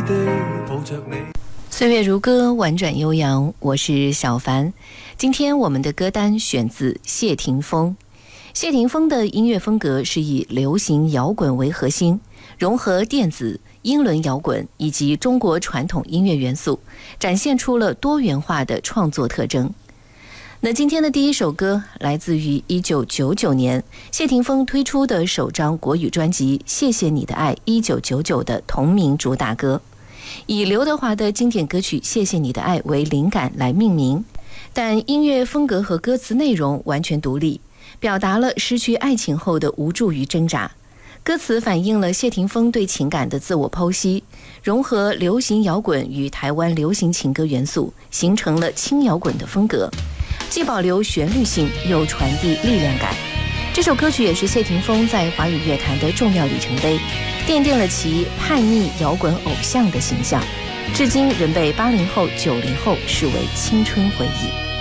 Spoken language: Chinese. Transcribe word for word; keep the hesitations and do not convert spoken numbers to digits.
地抱着你。 岁月如歌，婉转悠扬，我是小凡。今天我们的歌单选自谢霆锋。谢霆锋的音乐风格是以流行摇滚为核心，融合电子、英伦摇滚以及中国传统音乐元素，展现出了多元化的创作特征。那今天的第一首歌来自于一九九九年谢霆锋推出的首张国语专辑《谢谢你的爱》一九九九的同名主打歌，以刘德华的经典歌曲《谢谢你的爱》为灵感来命名，但音乐风格和歌词内容完全独立，表达了失去爱情后的无助与挣扎。歌词反映了谢霆锋对情感的自我剖析，融合流行摇滚与台湾流行情歌元素，形成了轻摇滚的风格，既保留旋律性，又传递力量感。这首歌曲也是谢霆锋在华语乐坛的重要里程碑，奠定了其叛逆摇滚偶像的形象，至今仍被八零后、九零后视为青春回忆。